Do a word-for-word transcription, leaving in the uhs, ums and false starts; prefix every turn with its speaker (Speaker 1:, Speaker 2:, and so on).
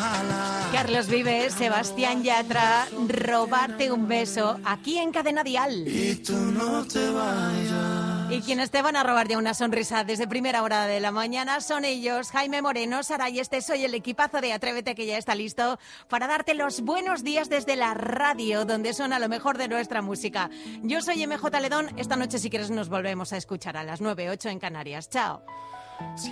Speaker 1: Carlos Vives, Sebastián Yatra, Robarte un beso, aquí en Cadena Dial.
Speaker 2: Y tú no te vayas.
Speaker 1: Y quienes te van a robar ya una sonrisa desde primera hora de la mañana son ellos, Jaime Moreno, Sara y este soy el equipazo de Atrévete, que ya está listo para darte los buenos días desde la radio, donde suena lo mejor de nuestra música. Yo soy M J Ledón, esta noche si quieres nos volvemos a escuchar a las nueve, ocho en Canarias. Chao.